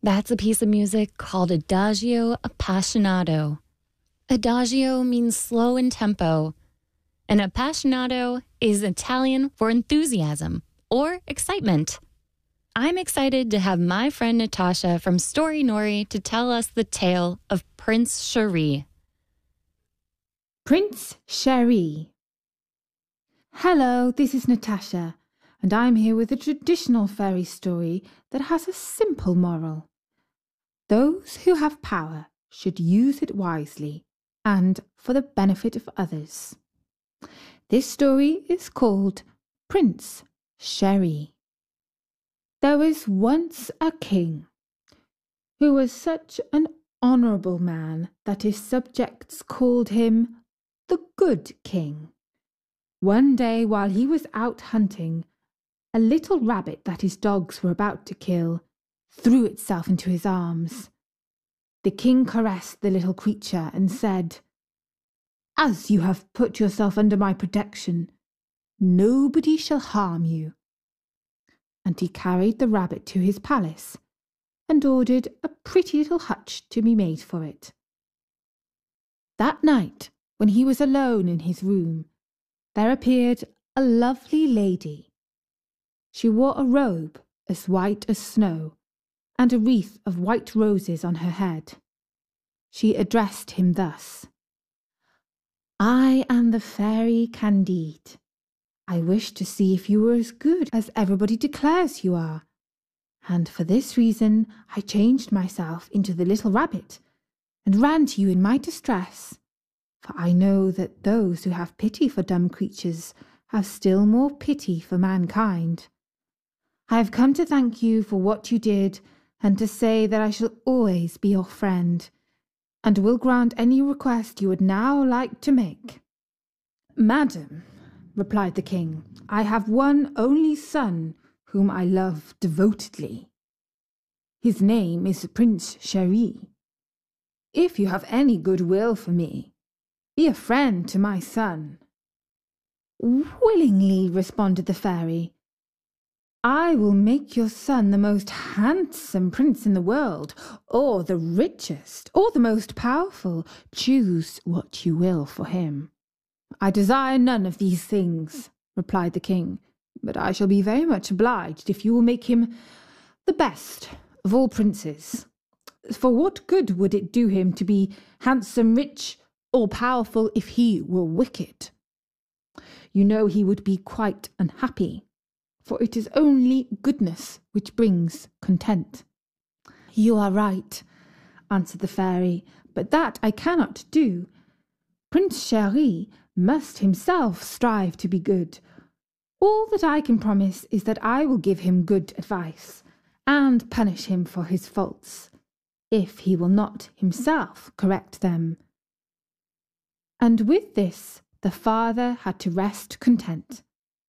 That's a piece of music called Adagio Appassionato. Adagio means slow in tempo, and appassionato is Italian for enthusiasm or excitement. I'm excited to have my friend Natasha from Story Nori to tell us the tale of Prince Cheri. Prince Cheri. Hello, this is Natasha, and I'm here with a traditional fairy story that has a simple moral. Those who have power should use it wisely and for the benefit of others. This story is called Prince Cheri. There was once a king who was such an honourable man that his subjects called him the Good King. One day while he was out hunting, a little rabbit that his dogs were about to kill threw itself into his arms. The king caressed the little creature and said, "As you have put yourself under my protection, nobody shall harm you." And he carried the rabbit to his palace and ordered a pretty little hutch to be made for it. That night, when he was alone in his room, there appeared a lovely lady. She wore a robe as white as snow and a wreath of white roses on her head. She addressed him thus: "I am the fairy Candide. I wish to see if you were as good as everybody declares you are, and for this reason I changed myself into the little rabbit and ran to you in my distress, for I know that those who have pity for dumb creatures have still more pity for mankind. I have come to thank you for what you did and to say that I shall always be your friend, and will grant any request you would now like to make." "Madam," replied the king, "I have one only son whom I love devotedly. His name is Prince Cheri. If you have any good will for me, be a friend to my son." "Willingly," responded the fairy. "I will make your son the most handsome prince in the world, or the richest, or the most powerful. Choose what you will for him." "I desire none of these things," replied the king, "but I shall be very much obliged if you will make him the best of all princes. For what good would it do him to be handsome, rich, or powerful if he were wicked? You know he would be quite unhappy, for it is only goodness which brings content." "You are right," answered the fairy, "but that I cannot do. Prince Cheri must himself strive to be good. All that I can promise is that I will give him good advice and punish him for his faults, if he will not himself correct them." And with this the father had to rest content.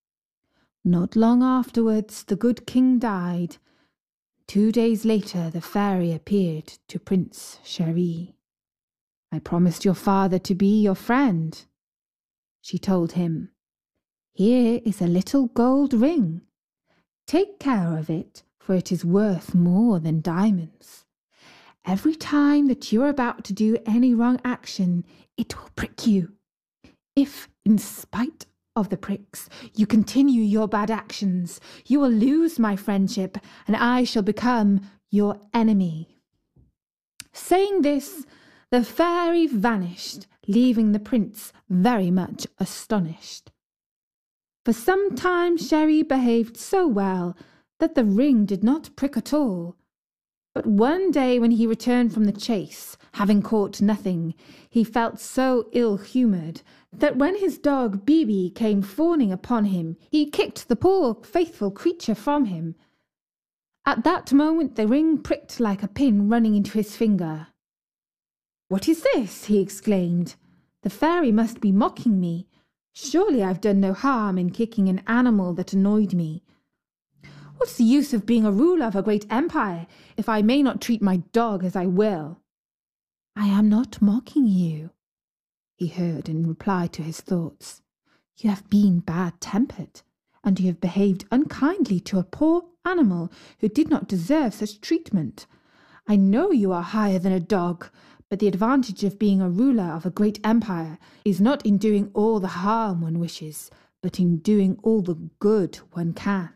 Not long afterwards the good king died. 2 days later the fairy appeared to Prince Cheri. "I promised your father to be your friend," she told him. "Here is a little gold ring. Take care of it, for it is worth more than diamonds. Every time that you are about to do any wrong action, it will prick you. If, in spite of the pricks, you continue your bad actions, you will lose my friendship, and I shall become your enemy." Saying this, the fairy vanished, leaving the prince very much astonished. For some time Cheri behaved so well that the ring did not prick at all. But one day when he returned from the chase, having caught nothing, he felt so ill-humoured that when his dog Bibi came fawning upon him, he kicked the poor faithful creature from him. At that moment the ring pricked like a pin running into his finger. "What is this?" he exclaimed. "The fairy must be mocking me. Surely I've done no harm in kicking an animal that annoyed me. What's the use of being a ruler of a great empire if I may not treat my dog as I will?" "I am not mocking you," he heard in reply to his thoughts. "You have been bad-tempered, and you have behaved unkindly to a poor animal who did not deserve such treatment. I know you are higher than a dog, but the advantage of being a ruler of a great empire is not in doing all the harm one wishes, but in doing all the good one can."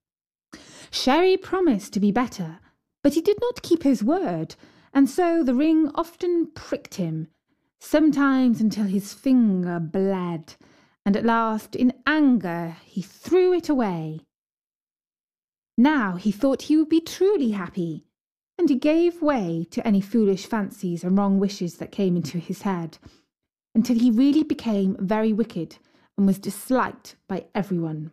Sherry promised to be better, but he did not keep his word, and so the ring often pricked him, sometimes until his finger bled, and at last, in anger, he threw it away. Now he thought he would be truly happy, and he gave way to any foolish fancies and wrong wishes that came into his head, until he really became very wicked and was disliked by everyone.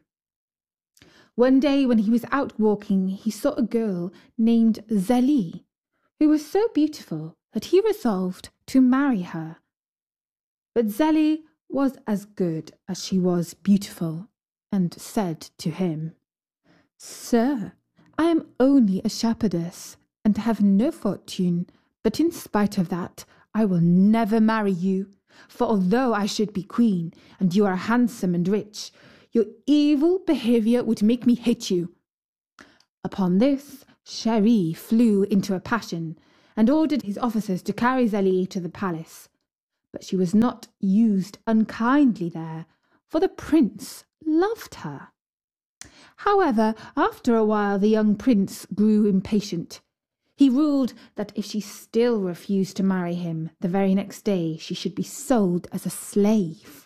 One day when he was out walking, he saw a girl named Zélie, who was so beautiful that he resolved to marry her. But Zélie was as good as she was beautiful, and said to him, "Sir, I am only a shepherdess, and have no fortune, but in spite of that, I will never marry you, for although I should be queen, and you are handsome and rich, your evil behaviour would make me hate you." Upon this, Chéri flew into a passion, and ordered his officers to carry Zélie to the palace. But she was not used unkindly there, for the prince loved her. However, after a while the young prince grew impatient. He ruled that if she still refused to marry him, the very next day she should be sold as a slave.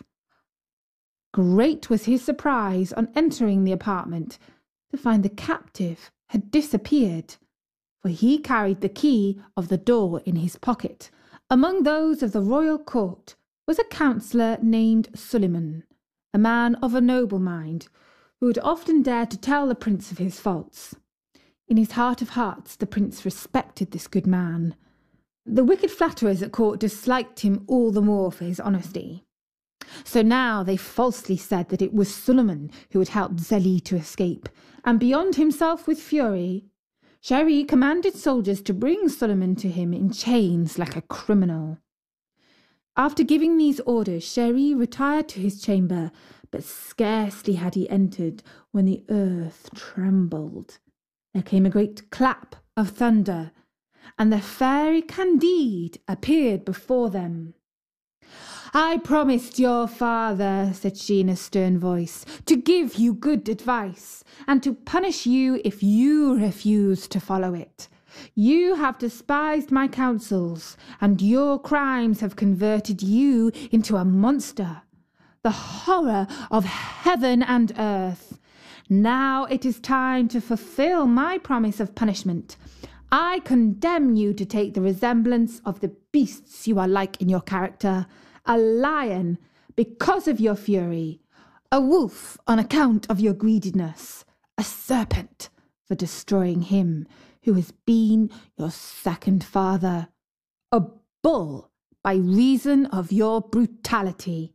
Great was his surprise on entering the apartment to find the captive had disappeared, for he carried the key of the door in his pocket. Among those of the royal court was a counsellor named Suliman, a man of a noble mind, who had often dared to tell the prince of his faults. In his heart of hearts, the prince respected this good man. The wicked flatterers at court disliked him all the more for his honesty. So now they falsely said that it was Suliman who had helped Zélie to escape, and beyond himself with fury, Chéri commanded soldiers to bring Suliman to him in chains like a criminal. After giving these orders, Chéri retired to his chamber, but scarcely had he entered when the earth trembled. There came a great clap of thunder, and the fairy Candide appeared before them. "I promised your father," said she in a stern voice, "to give you good advice, and to punish you if you refuse to follow it. You have despised my counsels, and your crimes have converted you into a monster, the horror of heaven and earth. Now it is time to fulfill my promise of punishment. I condemn you to take the resemblance of the beasts you are like in your character, a lion because of your fury, a wolf on account of your greediness, a serpent for destroying him who has been your second father, a bull by reason of your brutality."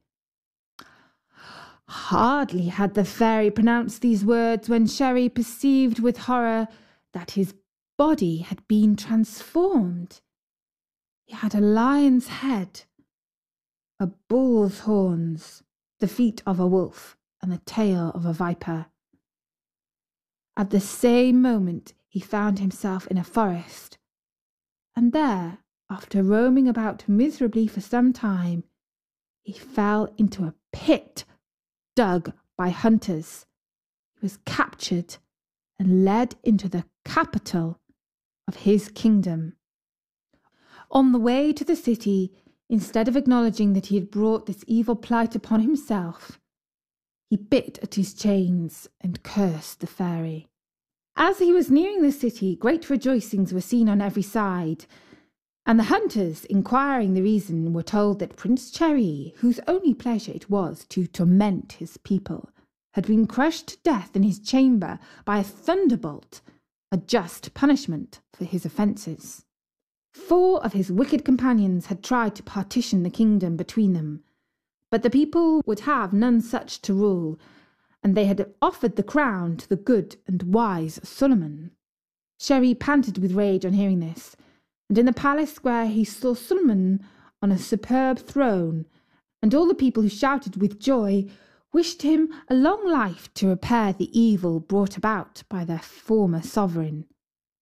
Hardly had the fairy pronounced these words when Chéri perceived with horror that his body had been transformed. He had a lion's head, a bull's horns, the feet of a wolf, and the tail of a viper. At the same moment he found himself in a forest, and there, after roaming about miserably for some time, he fell into a pit dug by hunters. He was captured and led into the capital of his kingdom. On the way to the city, instead of acknowledging that he had brought this evil plight upon himself, he bit at his chains and cursed the fairy. As he was nearing the city, great rejoicings were seen on every side, and the hunters, inquiring the reason, were told that Prince Chéri, whose only pleasure it was to torment his people, had been crushed to death in his chamber by a thunderbolt, a just punishment for his offences. 4 of his wicked companions had tried to partition the kingdom between them, but the people would have none such to rule, and they had offered the crown to the good and wise Suliman. Chéri panted with rage on hearing this, and in the palace square he saw Suliman on a superb throne, and all the people who shouted with joy wished him a long life to repair the evil brought about by their former sovereign.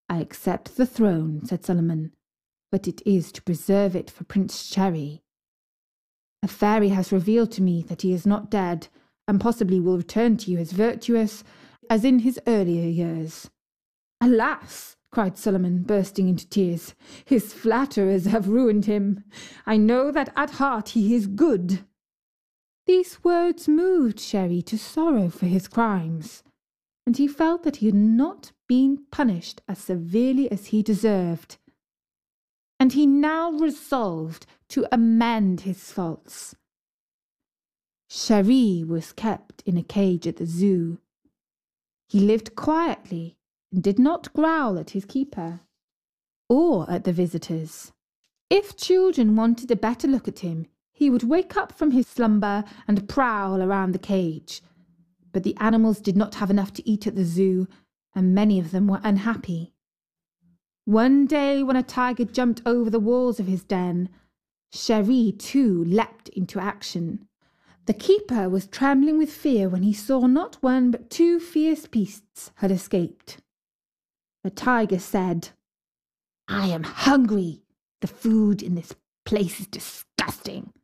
I accept the throne, said Solomon, but it is to preserve it for Prince Cherry. A fairy has revealed to me that he is not dead, and possibly will return to you as virtuous as in his earlier years. Alas, cried Solomon, bursting into tears, his flatterers have ruined him. I know that at heart he is good. These words moved Cherry to sorrow for his crimes, and he felt that he had not been punished as severely as he deserved. And he now resolved to amend his faults. Cherry was kept in a cage at the zoo. He lived quietly and did not growl at his keeper or at the visitors. If children wanted a better look at him, he would wake up from his slumber and prowl around the cage. But the animals did not have enough to eat at the zoo, and many of them were unhappy. One day, when a tiger jumped over the walls of his den, Cherry too leapt into action. The keeper was trembling with fear when he saw not one but two fierce beasts had escaped. The tiger said, I am hungry. The food in this place is disgusting.